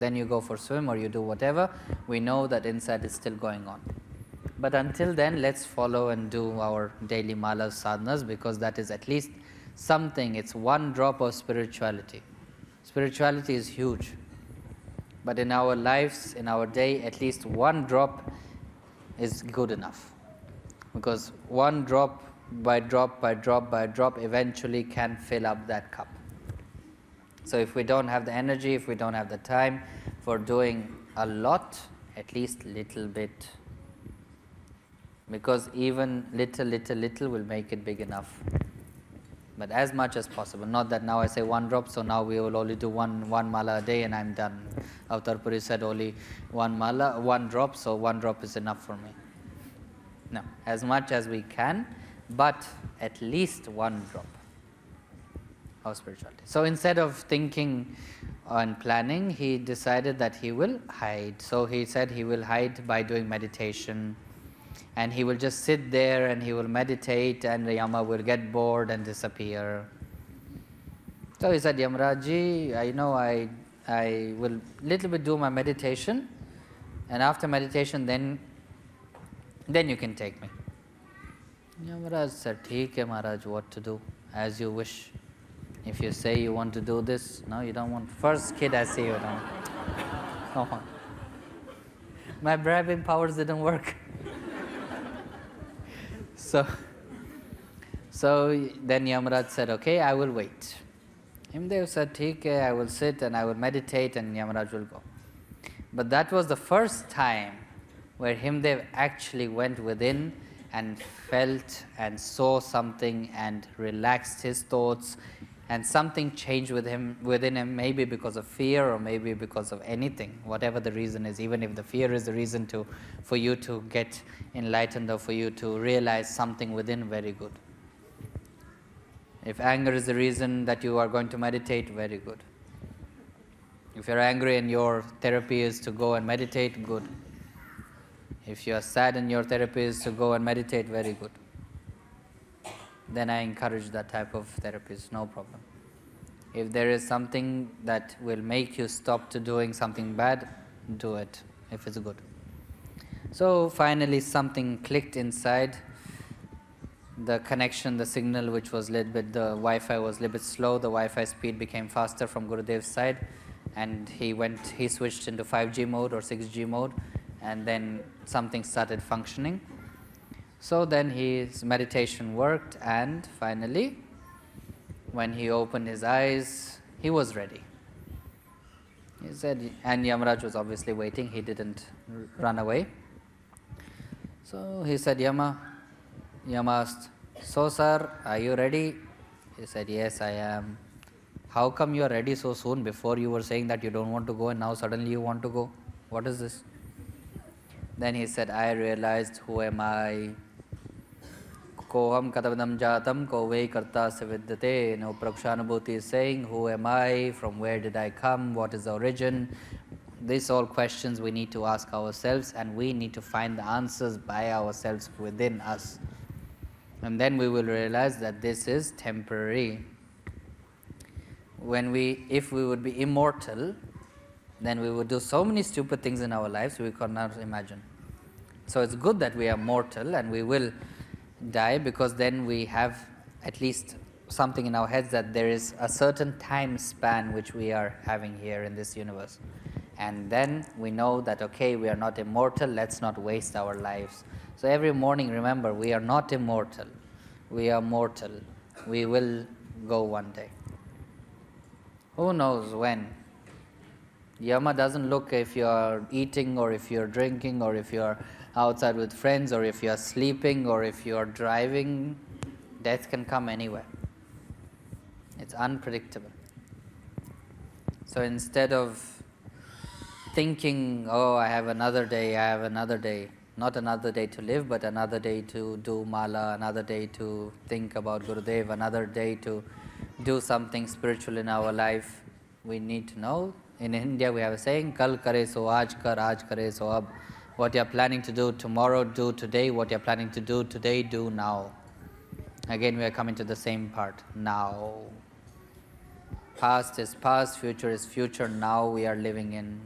then you go for swim or you do whatever, we know that inside is still going on. But until then, let's follow and do our daily malas, sadhanas, because that is at least something. It's one drop of spirituality. Spirituality is huge. But in our lives, in our day, at least one drop is good enough. Because one drop by drop by drop by drop eventually can fill up that cup. So if we don't have the energy, if we don't have the time for doing a lot, at least little bit. Because even little will make it big enough. But as much as possible. Not that now I say one drop, so now we will only do one mala a day and I'm done. Avatar Puri said only one mala, one drop, so one drop is enough for me. No, as much as we can, but at least one drop of spirituality. So instead of thinking and planning, he decided that he will hide. So he said he will hide by doing meditation. And he will just sit there and he will meditate, and Yama will get bored and disappear. So he said, Yamaraji, I know I will little bit do my meditation, and after meditation then you can take me. Yamaraj said, "Theek hai Maharaj, what to do? As you wish. If you say you want to do this, no, you don't want. First kid I see you don't. Come on. My bribing powers didn't work." So then Yamaraj said, "Okay, I will wait." Himdev said, "Theek hai, I will sit and I will meditate and Yamaraj will go." But that was the first time where Himdev actually went within and felt and saw something and relaxed his thoughts, and something changed within him, maybe because of fear or maybe because of anything, whatever the reason is. Even if the fear is the reason for you to get enlightened or for you to realize something within, very good. If anger is the reason that you are going to meditate, very good. If you're angry and your therapy is to go and meditate, good. If you are sad and your therapy is to go and meditate, very good. Then I encourage that type of therapies, no problem. If there is something that will make you stop to doing something bad, do it, if it's good. So finally something clicked inside. The connection, the signal which was a little bit, the Wi-Fi was a little bit slow, the Wi-Fi speed became faster from Gurudev's side, and he switched into 5G mode or 6G mode, and then something started functioning. So then his meditation worked, and finally, when he opened his eyes, he was ready. He said, and Yamaraj was obviously waiting, he didn't run away. So he said, Yama asked, "So sir, are you ready?" He said, "Yes, I am." "How come you are ready so soon? Before you were saying that you don't want to go and now suddenly you want to go. What is this?" Then he said, "I realized, who am I? Koham katavadam jatam kove karta savidyate." No, Prakshanubhuti is saying, who am I? From where did I come? What is the origin? These all questions we need to ask ourselves, and we need to find the answers by ourselves within us. And then we will realize that this is temporary. If we would be immortal, then we would do so many stupid things in our lives we cannot imagine. So it's good that we are mortal and we will die, because then we have at least something in our heads that there is a certain time span which we are having here in this universe. And then we know that, okay, we are not immortal, let's not waste our lives. So every morning, remember, we are not immortal, we are mortal. We will go one day. Who knows when? Yama doesn't look if you are eating or if you are drinking or if you are outside with friends or if you are sleeping or if you are driving. Death can come anywhere. It's unpredictable. So instead of thinking, oh, I have another day, not another day to live, but another day to do mala, another day to think about Gurudev, another day to do something spiritual in our life, we need to know. In India we have a saying, Kal kare so aaj kar, aaj kare so ab. What you are planning to do tomorrow, do today. What you are planning to do today, do now. Again we are coming to the same part, now. Past is past, future is future, now we are living in.